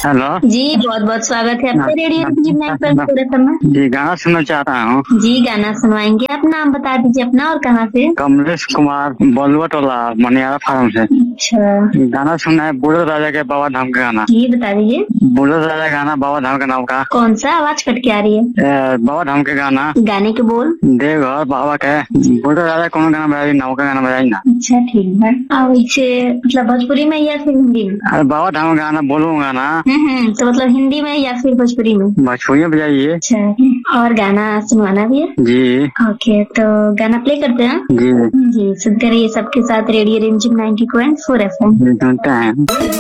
Hello जी, बहुत बहुत स्वागत है आपका रेडियो रिमझिम 9.4 FM में। जी, गाना सुनना चाहता हूँ। जी, गाना सुनवाएंगे। आप नाम बता दीजिए अपना और कहाँ से। कमलेश कुमार बलुआ टोला मनियारा फार्म से। अच्छा, गाना सुनना है बुल्ले राजा के बाबा धाम का गाना। जी बता दीजिए। बुल्ले राजा गाना बाबा धाम के नाम का। कौन सा आवाज कट के आ रही है। बाबा धाम के गाना। गाने के बोल। देवघर बाबा के बुल्ले राजा कौन गाना बजाई, नाव का गाना बजाई ना। अच्छा ठीक है। और इसे मतलब भोजपुरी में या फिर हिंदी में। अरे बाबा धाम का गाना बोलूंगा ना। तो मतलब हिंदी में या फिर भोजपुरी में। भोजपुरी में बजाइए। अच्छा, और गाना सुनवाना भी है। जी ओके, तो गाना प्ले करते हैं। जी जी, सुनते रहिए सबके साथ रेडियो रिमझिम 90.4 FM। सुनते हैं।